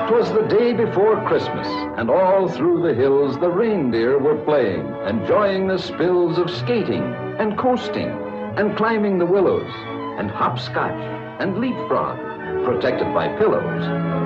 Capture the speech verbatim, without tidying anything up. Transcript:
'Twas the day before Christmas, and all through the hills the reindeer were playing, enjoying the spills of skating and coasting and climbing the willows and hopscotch and leapfrog, protected by pillows.